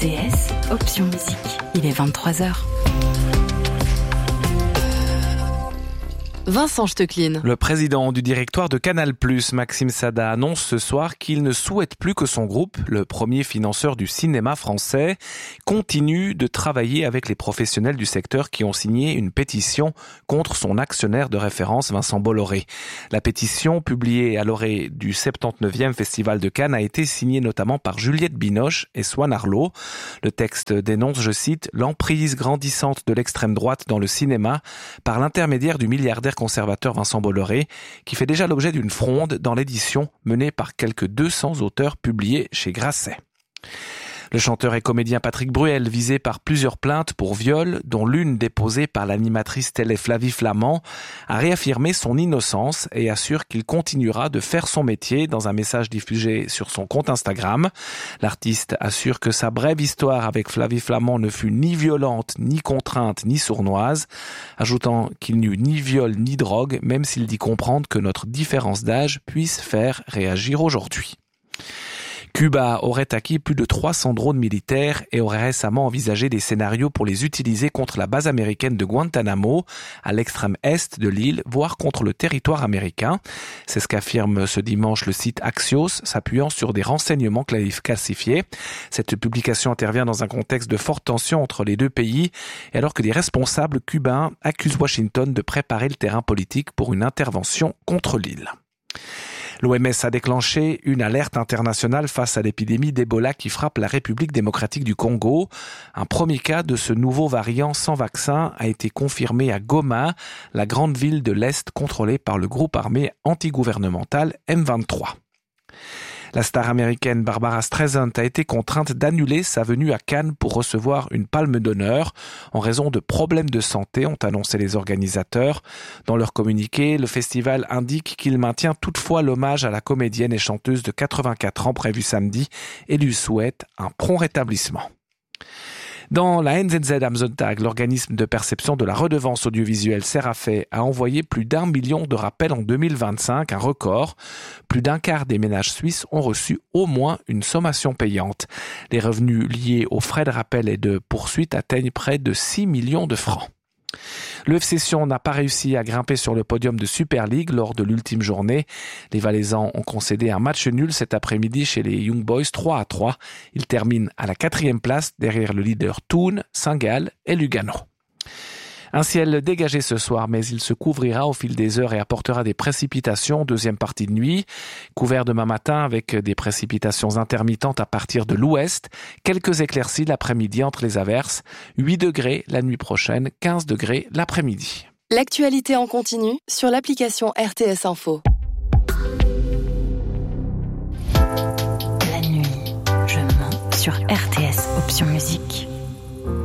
RTS, option musique. Il est 23h. Vincent Stechlin. Le président du directoire de Canal+, Maxime Sada, annonce ce soir qu'il ne souhaite plus que son groupe, le premier financeur du cinéma français, continue de travailler avec les professionnels du secteur qui ont signé une pétition contre son actionnaire de référence, Vincent Bolloré. La pétition, publiée à l'orée du 79e Festival de Cannes, a été signée notamment par Juliette Binoche et Swan Arlo. Le texte dénonce, je cite, « l'emprise grandissante de l'extrême droite dans le cinéma par l'intermédiaire du milliardaire conservateur Vincent Bolloré, qui fait déjà l'objet d'une fronde dans l'édition menée par quelques 200 auteurs publiés chez Grasset. Le chanteur et comédien Patrick Bruel, visé par plusieurs plaintes pour viol, dont l'une déposée par l'animatrice télé Flavie Flament, a réaffirmé son innocence et assure qu'il continuera de faire son métier dans un message diffusé sur son compte Instagram. L'artiste assure que sa brève histoire avec Flavie Flament ne fut ni violente, ni contrainte, ni sournoise, ajoutant qu'il n'y eut ni viol ni drogue, même s'il dit comprendre que notre différence d'âge puisse faire réagir aujourd'hui. Cuba aurait acquis plus de 300 drones militaires et aurait récemment envisagé des scénarios pour les utiliser contre la base américaine de Guantanamo, à l'extrême est de l'île, voire contre le territoire américain. C'est ce qu'affirme ce dimanche le site Axios, s'appuyant sur des renseignements classifiés. Cette publication intervient dans un contexte de forte tension entre les deux pays, et alors que des responsables cubains accusent Washington de préparer le terrain politique pour une intervention contre l'île. L'OMS a déclenché une alerte internationale face à l'épidémie d'Ebola qui frappe la République démocratique du Congo. Un premier cas de ce nouveau variant sans vaccin a été confirmé à Goma, la grande ville de l'Est contrôlée par le groupe armé antigouvernemental M23. La star américaine Barbara Streisand a été contrainte d'annuler sa venue à Cannes pour recevoir une palme d'honneur en raison de problèmes de santé, ont annoncé les organisateurs. Dans leur communiqué, le festival indique qu'il maintient toutefois l'hommage à la comédienne et chanteuse de 84 ans prévu samedi et lui souhaite un prompt rétablissement. Dans la NZZ am Sonntag, l'organisme de perception de la redevance audiovisuelle Serafé a envoyé plus d'1 million de rappels en 2025, un record. Plus d'un quart des ménages suisses ont reçu au moins une sommation payante. Les revenus liés aux frais de rappel et de poursuite atteignent près de 6 millions de francs. Le FC Sion n'a pas réussi à grimper sur le podium de Super League lors de l'ultime journée. Les Valaisans ont concédé un match nul cet après-midi chez les Young Boys 3-3. Ils terminent à la 4e place derrière le leader Thun, Saint-Gall et Lugano. Un ciel dégagé ce soir, mais il se couvrira au fil des heures et apportera des précipitations, deuxième partie de nuit. Couvert demain matin avec des précipitations intermittentes à partir de l'ouest. Quelques éclaircies l'après-midi entre les averses. 8 degrés la nuit prochaine, 15 degrés l'après-midi. L'actualité en continu sur l'application RTS Info.